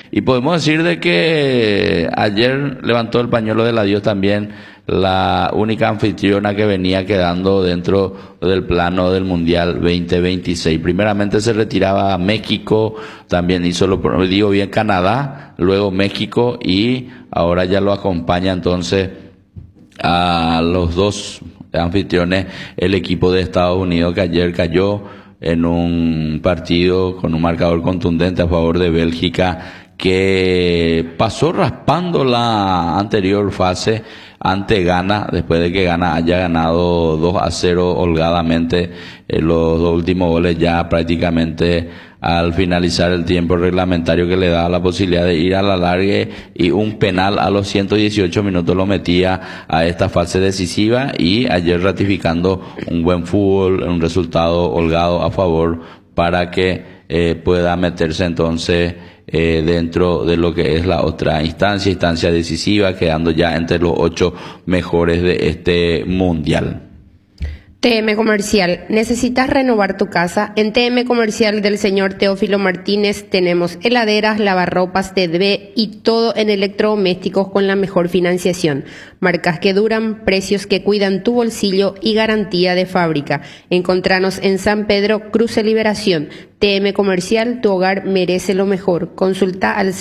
Y podemos decir de que ayer levantó el pañuelo del adiós también la única anfitriona que venía quedando dentro del plano del Mundial 2026. Primeramente se retiraba México, también hizo digo bien Canadá, luego México y ahora ya lo acompaña entonces a los dos anfitriones el equipo de Estados Unidos, que ayer cayó en un partido con un marcador contundente a favor de Bélgica, que pasó raspando la anterior fase ante Ghana, después de que Ghana haya ganado 2-0 holgadamente. Los dos últimos goles ya prácticamente al finalizar el tiempo reglamentario, que le da la posibilidad de ir a la largue, y un penal a los 118 minutos lo metía a esta fase decisiva, y ayer ratificando un buen fútbol, un resultado holgado a favor para que pueda meterse entonces dentro de lo que es la otra instancia decisiva, quedando ya entre los 8 mejores de este mundial. TM Comercial, ¿necesitas renovar tu casa? En TM Comercial del señor Teófilo Martínez tenemos heladeras, lavarropas, TV y todo en electrodomésticos con la mejor financiación. Marcas que duran, precios que cuidan tu bolsillo y garantía de fábrica. Encontranos en San Pedro, Cruce Liberación. TM Comercial, tu hogar merece lo mejor. Consulta al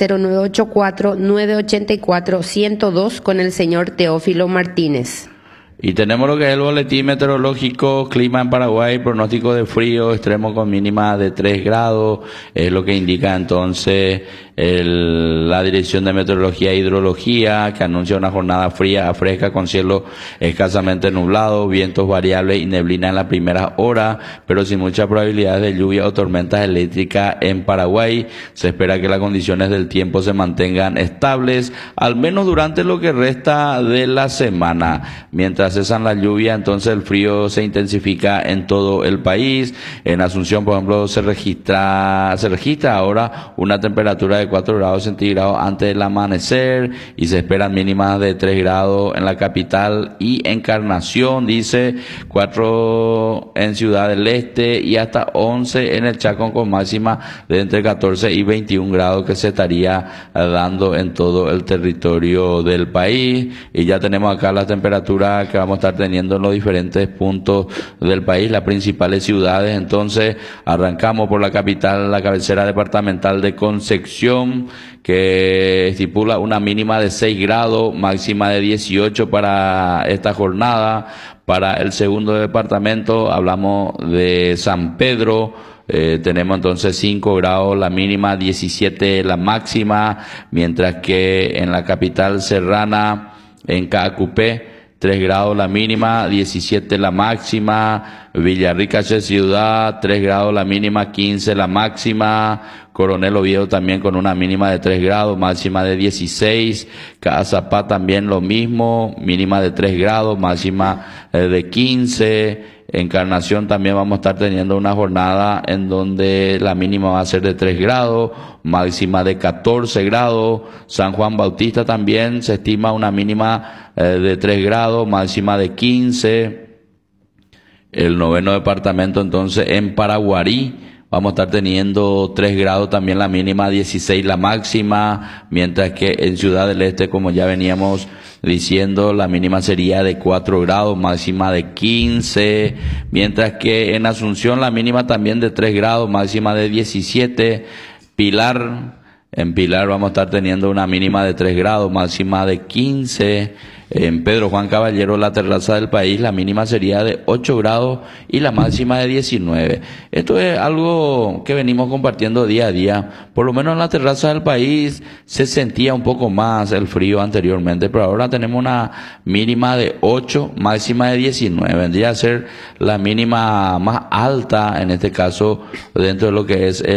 0984-984-102 con el señor Teófilo Martínez. Y tenemos lo que es el boletín meteorológico, clima en Paraguay, pronóstico de frío extremo con mínima de 3 grados, es lo que indica entonces la Dirección de Meteorología e Hidrología, que anuncia una jornada fría a fresca con cielo escasamente nublado, vientos variables y neblina en la primera hora, pero sin muchas probabilidades de lluvia o tormentas eléctricas en Paraguay. Se espera que las condiciones del tiempo se mantengan estables, al menos durante lo que resta de la semana. Mientras cesan la lluvia, entonces el frío se intensifica en todo el país. En Asunción, por ejemplo, se registra ahora una temperatura de 4 grados centígrados antes del amanecer, y se esperan mínimas de 3 grados en la capital y Encarnación, dice 4 en Ciudad del Este y hasta 11 en el Chaco, con máxima de entre 14 y 21 grados que se estaría dando en todo el territorio del país. Y ya tenemos acá las temperaturas que vamos a estar teniendo en los diferentes puntos del país, las principales ciudades. Entonces arrancamos por la capital, la cabecera departamental de Concepción, que estipula una mínima de 6 grados, máxima de 18 para esta jornada. Para el segundo departamento hablamos de San Pedro, tenemos entonces 5 grados la mínima, 17 la máxima, mientras que en la capital serrana, en Caacupé, 3 grados la mínima, 17 la máxima. Villarrica ciudad, 3 grados la mínima, 15 la máxima. Coronel Oviedo también con una mínima de 3 grados, máxima de 16. Cazapá también lo mismo, mínima de 3 grados, máxima de 15. Encarnación también vamos a estar teniendo una jornada en donde la mínima va a ser de 3 grados, máxima de 14 grados. San Juan Bautista también se estima una mínima de 3 grados, máxima de 15. El noveno departamento entonces en Paraguarí vamos a estar teniendo 3 grados también la mínima, 16 la máxima, mientras que en Ciudad del Este, como ya veníamos diciendo, la mínima sería de 4 grados, máxima de 15, mientras que en Asunción la mínima también de 3 grados, máxima de 17. En Pilar vamos a estar teniendo una mínima de 3 grados, máxima de 15. En Pedro Juan Caballero, la terraza del país, la mínima sería de 8 grados y la máxima de 19. Esto es algo que venimos compartiendo día a día. Por lo menos en la terraza del país se sentía un poco más el frío anteriormente, pero ahora tenemos una mínima de 8, máxima de 19. Vendría a ser la mínima más alta, en este caso, dentro de lo que es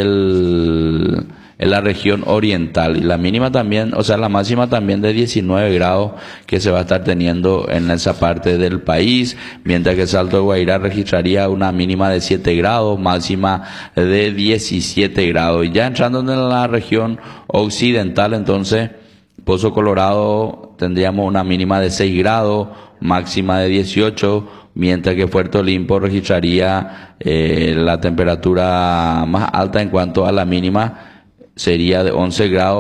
en la región oriental, y la mínima también, o sea, la máxima también de 19 grados que se va a estar teniendo en esa parte del país, mientras que Salto de Guairá registraría una mínima de 7 grados, máxima de 17 grados. Y ya entrando en la región occidental, entonces, Pozo Colorado tendríamos una mínima de 6 grados, máxima de 18, mientras que Puerto Olimpo registraría la temperatura más alta en cuanto a la mínima, sería de 11 grados.